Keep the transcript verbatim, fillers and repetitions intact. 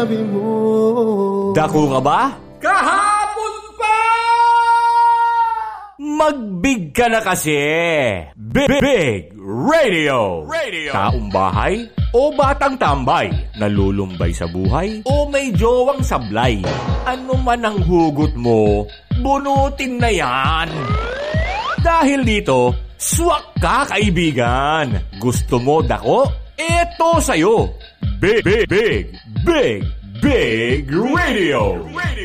Dako ka ba? Kahapon pa! Magbig ka na kasi. Big, Big Radio. Radio. Taong bahay o batang tambay, nalulumbay sa buhay o may jowang sablay. Ano man ang hugot mo, bunutin na yan. Dahil dito, swak ka kaibigan. Gusto mo dako? Eto sa'yo. Big, Big, Big, Big, Big Radio.